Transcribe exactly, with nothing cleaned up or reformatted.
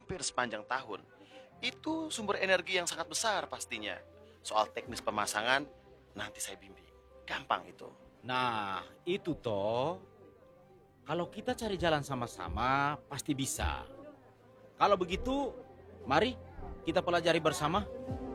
hampir sepanjang tahun. Itu sumber energi yang sangat besar pastinya. Soal teknis pemasangan, nanti saya bimbing. Gampang itu. Nah, itu toh. Kalau kita cari jalan sama-sama, pasti bisa. Kalau begitu, mari kita pelajari bersama.